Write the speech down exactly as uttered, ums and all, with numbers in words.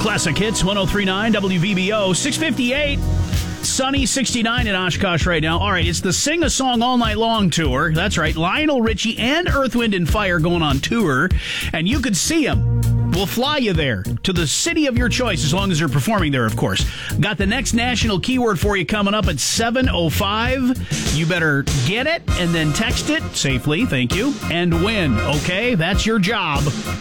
Classic Hits, one oh three point nine W V B O, six fifty-eight. Sunny, sixty-nine in Oshkosh right now. All right, it's the Sing a Song All Night Long tour. That's right. Lionel Richie and Earth, Wind and Fire going on tour, and you could see them. We'll fly you there to the city of your choice, as long as they're performing there, of course. Got the next national keyword for you coming up at seven oh five. You better get it and then text it safely, thank you, and win, okay? That's your job.